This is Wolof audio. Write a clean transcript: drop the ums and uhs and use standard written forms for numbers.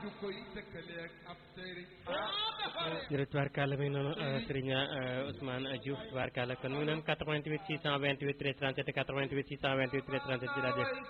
jërëjëf tubaarkàlla mi ngi noonu Serigne Ousmane Diouf tubaarkàlla kon mi ngi noonu 88 628 13 37 88 628 13 37 ci rajo